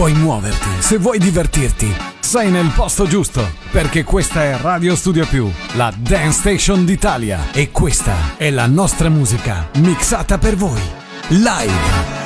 Puoi muoverti, se vuoi divertirti, sei nel posto giusto, perché questa è Radio Studio Più, la Dance Station d'Italia, e questa è la nostra musica mixata per voi, live.